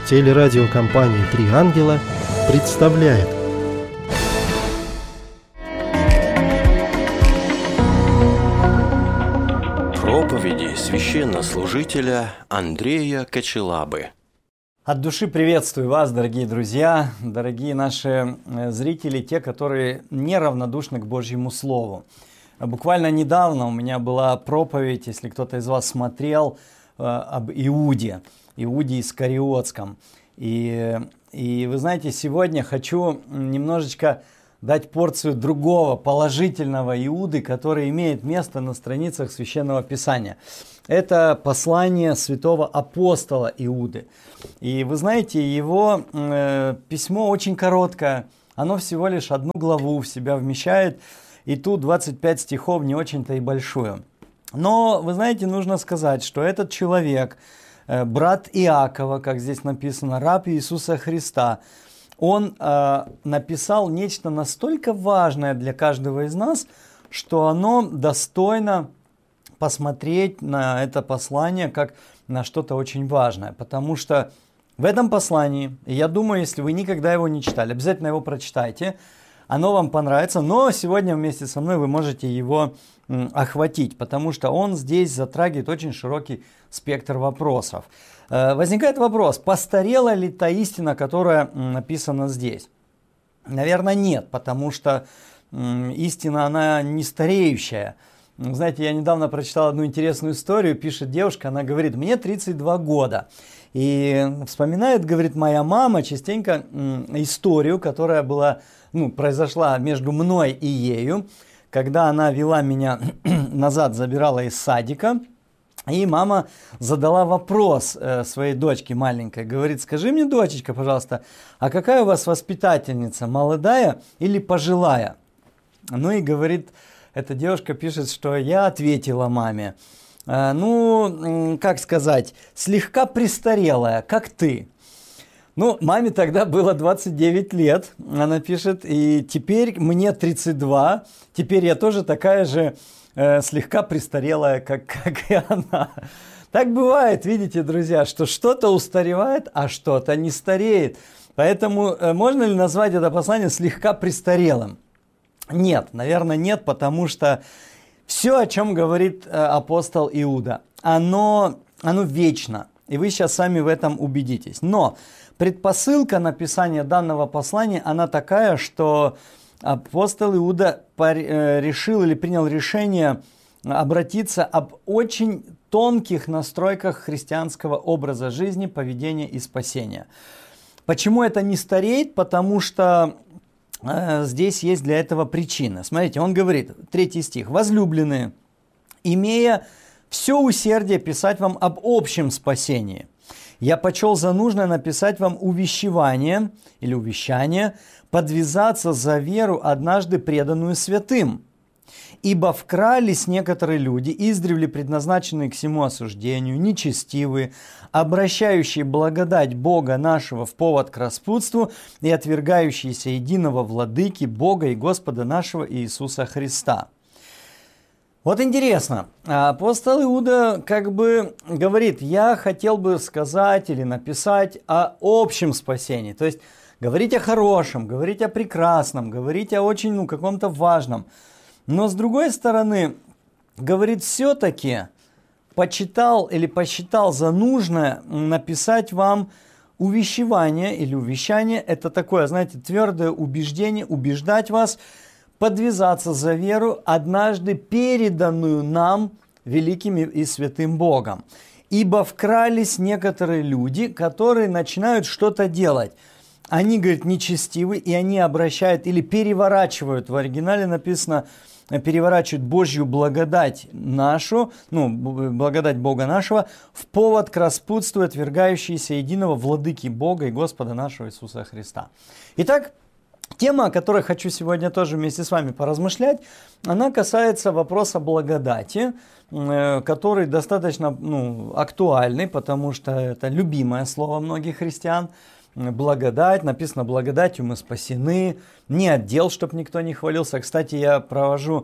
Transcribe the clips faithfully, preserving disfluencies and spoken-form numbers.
Телерадиокомпания «Три ангела» представляет. Проповеди священнослужителя Андрея Кочелабы. От души приветствую вас, дорогие друзья, дорогие наши зрители, те, которые неравнодушны к Божьему Слову. Буквально недавно у меня была проповедь, если кто-то из вас смотрел, об Иуде, Иуде Искариотском. И, и вы знаете, сегодня хочу немножечко дать порцию другого положительного Иуды, который имеет место на страницах Священного Писания. Это послание святого апостола Иуды. И вы знаете, его э, письмо очень короткое, оно всего лишь одну главу в себя вмещает, и тут двадцать пять стихов, не очень-то и большую. Но, вы знаете, нужно сказать, что этот человек, э, брат Иакова, как здесь написано, раб Иисуса Христа, он э, написал нечто настолько важное для каждого из нас, что оно достойно посмотреть на это послание как на что-то очень важное. Потому что в этом послании, и я думаю, если вы никогда его не читали, обязательно его прочитайте, оно вам понравится, но сегодня вместе со мной вы можете его м, охватить, потому что он здесь затрагивает очень широкий спектр вопросов. Э, возникает вопрос, постарела ли та истина, которая м, написана здесь? Наверное, нет, потому что м, истина, она не стареющая. Знаете, я недавно прочитал одну интересную историю, пишет девушка, она говорит, мне тридцать два года. И вспоминает, говорит, моя мама частенько м, историю, которая была, ну, произошла между мной и ею, когда она вела меня назад, забирала из садика. И мама задала вопрос э, своей дочке маленькой, говорит, скажи мне, дочечка, пожалуйста, а какая у вас воспитательница, молодая или пожилая? Ну и говорит, эта девушка пишет, что я ответила маме, э, ну, как сказать, слегка престарелая, как ты. Ну, маме тогда было двадцать девять лет, она пишет, и теперь мне тридцать два, теперь я тоже такая же э, слегка престарелая, как, как и она. Так бывает, видите, друзья, что что-то устаревает, а что-то не стареет. Поэтому э, можно ли назвать это послание слегка престарелым? Нет, наверное, нет, потому что все, о чем говорит э, апостол Иуда, оно, оно вечно, и вы сейчас сами в этом убедитесь. Но предпосылка написания данного послания, она такая, что апостол Иуда пар- решил или принял решение обратиться об очень тонких настройках христианского образа жизни, поведения и спасения. Почему это не стареет? Потому что э, здесь есть для этого причина. Смотрите, он говорит, третий стих. «Возлюбленные, имея все усердие писать вам об общем спасении, я почел за нужное написать вам увещевание или увещание, подвязаться за веру, однажды преданную святым. Ибо вкрались некоторые люди, издревле предназначенные к всему осуждению, нечестивые, обращающие благодать Бога нашего в повод к распутству и отвергающиеся единого владыки Бога и Господа нашего Иисуса Христа». Вот интересно, апостол Иуда как бы говорит, я хотел бы сказать или написать о общем спасении, то есть говорить о хорошем, говорить о прекрасном, говорить о очень, ну, каком-то важном. Но с другой стороны, говорит, все-таки почитал или посчитал за нужное написать вам увещевание или увещание, это такое, знаете, твердое убеждение, убеждать вас, подвязаться за веру, однажды переданную нам великим и святым Богом. Ибо вкрались некоторые люди, которые начинают что-то делать. Они, говорит, нечестивы, и они обращают или переворачивают, в оригинале написано, переворачивают Божью благодать нашу, ну, благодать Бога нашего, в повод к распутству, отвергающейся единого владыки Бога и Господа нашего Иисуса Христа. Итак, тема, о которой хочу сегодня тоже вместе с вами поразмышлять, она касается вопроса благодати, который достаточно, ну, актуальный, потому что это любимое слово многих христиан. Благодать, написано, благодатью мы спасены, не отдел, чтобы никто не хвалился. Кстати, я провожу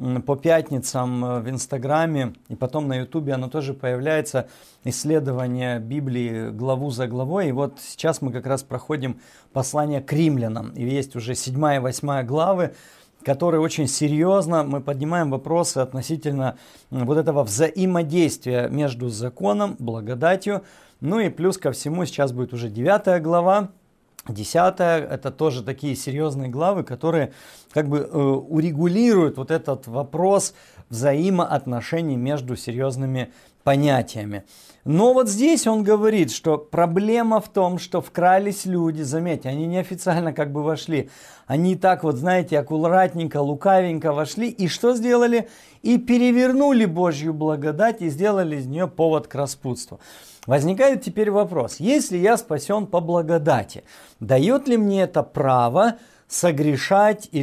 по пятницам в Инстаграме и потом на Ютубе оно тоже появляется, исследование Библии главу за главой. И вот сейчас мы как раз проходим послание к римлянам. И есть уже седьмая и восьмая главы, которые очень серьезно мы поднимаем вопросы относительно вот этого взаимодействия между законом, благодатью. Ну и плюс ко всему сейчас будет уже девятая глава. Десятая, это тоже такие серьезные главы, которые как бы э, урегулируют вот этот вопрос взаимоотношений между серьезными понятиями. Но вот здесь он говорит, что проблема в том, что вкрались люди, заметьте, они неофициально как бы вошли, они так вот, знаете, аккуратненько, лукавенько вошли, и что сделали? И перевернули Божью благодать и сделали из нее повод к распутству. Возникает теперь вопрос, если я спасен по благодати, дает ли мне это право согрешать